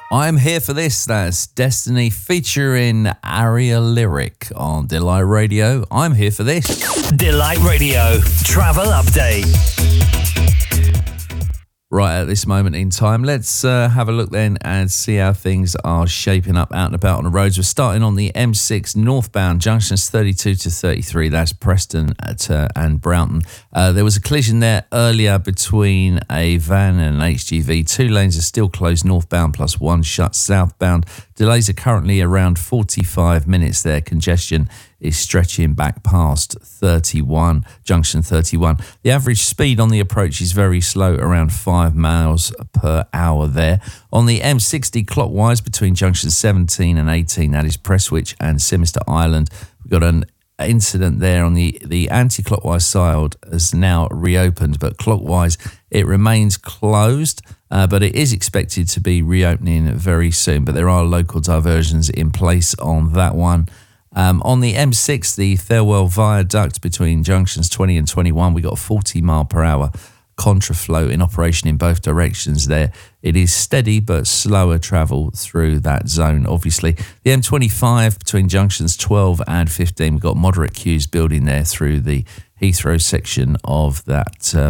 I'm here for this. That's Destiny featuring Aria Lyric on Delight Radio. I'm here for this. Delight Radio Travel Update. Right at this moment in time, let's have a look then and see how things are shaping up out and about on the roads. We're starting on the M6 northbound, junctions 32 to 33. That's Preston and Broughton. There was a collision there earlier between a van and an HGV. 2 lanes are still closed northbound plus 1 shut southbound. Delays are currently around 45 minutes there. Congestion is stretching back past junction 31. The average speed on the approach is very slow, around 5 miles per hour there. On the M60 clockwise between junction 17 and 18, that is Prestwich and Simister Island, we've got an incident there on the anti-clockwise side has now reopened, but clockwise it remains closed, but it is expected to be reopening very soon, but there are local diversions in place on that one. On the M6, the Thirlwell Viaduct between junctions 20 and 21, we got a 40 mile per hour contraflow in operation in both directions there. It is steady but slower travel through that zone, obviously. The M25 between junctions 12 and 15, we've got moderate queues building there through the Heathrow section of that